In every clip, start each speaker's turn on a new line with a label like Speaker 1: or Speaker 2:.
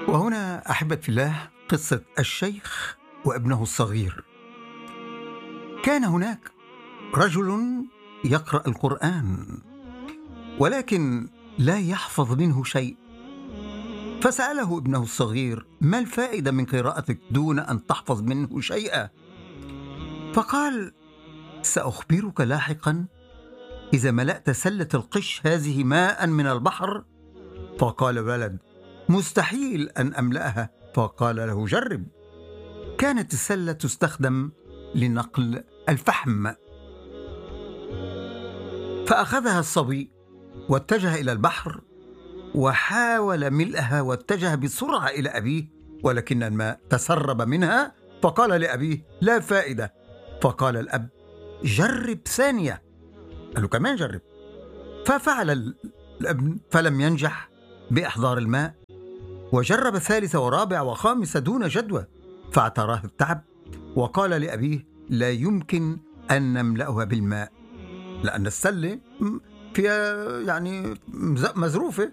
Speaker 1: وهنا أحبة في الله قصة الشيخ وابنه الصغير. كان هناك رجل يقرأ القرآن ولكن لا يحفظ منه شيء، فسأله ابنه الصغير: ما الفائدة من قراءتك دون أن تحفظ منه شيئا؟ فقال: سأخبرك لاحقا إذا ملأت سلة القش هذه ماء من البحر. فقال الولد: مستحيل أن أملأها. فقال له: جرب. كانت السلة تستخدم لنقل الفحم، فأخذها الصبي واتجه إلى البحر وحاول ملئها، واتجه بسرعة إلى أبيه، ولكن الماء تسرب منها. فقال لأبيه: لا فائدة. فقال الأب: جرب ثانية. قال له: كمان جرب. ففعل الابن فلم ينجح بإحضار الماء، وجرب ثالثة ورابع وخامسة دون جدوى، فاعتراه التعب وقال لأبيه: لا يمكن أن نملأها بالماء لأن السلة فيها مزروفة.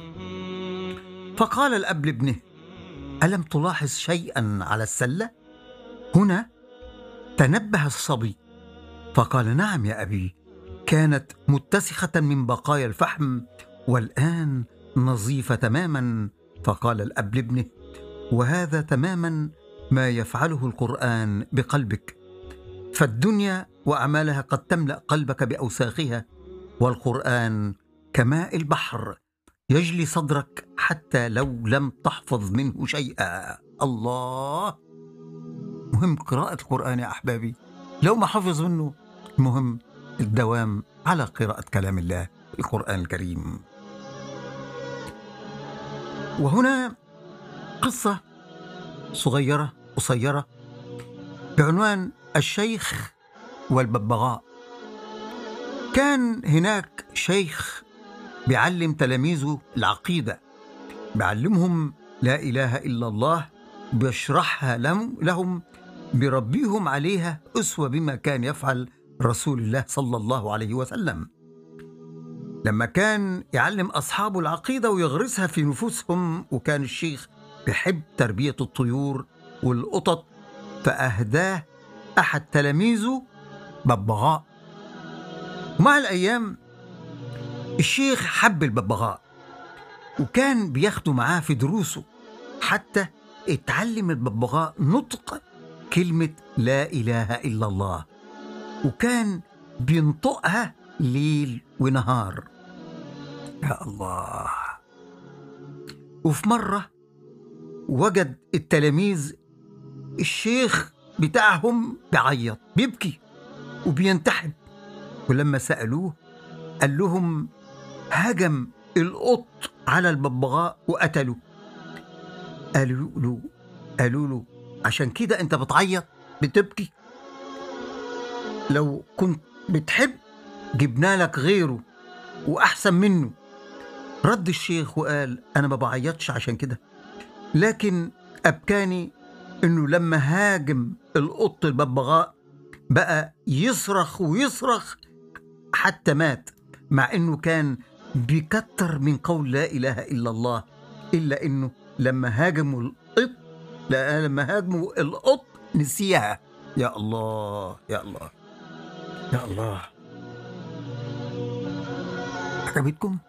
Speaker 1: فقال الأب لابنه: ألم تلاحظ شيئا على السلة؟ هنا تنبه الصبي فقال: نعم يا أبي، كانت متسخة من بقايا الفحم والآن نظيفة تماما. فقال الأب لابنه: وهذا تماما ما يفعله القرآن بقلبك، فالدنيا وأعمالها قد تملأ قلبك بأوساخها، والقرآن كماء البحر يجلي صدرك حتى لو لم تحفظ منه شيئا. الله، مهم قراءة القرآن يا أحبابي، لو ما حفظ منه. المهم الدوام على قراءة كلام الله القرآن الكريم. وهنا قصة صغيرة قصيرة بعنوان الشيخ والببغاء. كان هناك شيخ بيعلم تلاميذه العقيدة، بيعلمهم لا إله إلا الله، بيشرحها لهم، بربيهم عليها أسوة بما كان يفعل رسول الله صلى الله عليه وسلم لما كان يعلم أصحابه العقيدة ويغرسها في نفوسهم. وكان الشيخ بيحب تربية الطيور والقطط، فأهداه أحد تلاميذه ببغاء. ومع الأيام الشيخ حب الببغاء وكان بياخده معاه في دروسه، حتى اتعلم الببغاء نطق كلمة لا إله إلا الله، وكان بينطقها ليل ونهار. يا الله. وفي مرة وجد التلاميذ الشيخ بتاعهم بيعيط بيبكي وبينتحب، ولما سألوه قال لهم: هجم القط على الببغاء وقتله. قالوا له: عشان كده انت بتعيط بتبكي؟ لو كنت بتحب جبنا لك غيره وأحسن منه. رد الشيخ وقال: أنا ما بعيطش عشان كده، لكن أبكاني إنه لما هاجم القط الببغاء بقى يصرخ ويصرخ حتى مات، مع إنه كان بيكتر من قول لا إله إلا الله، إلا إنه لما هاجموا القط نسيها. يا الله يا الله يا الله. عجبتكم؟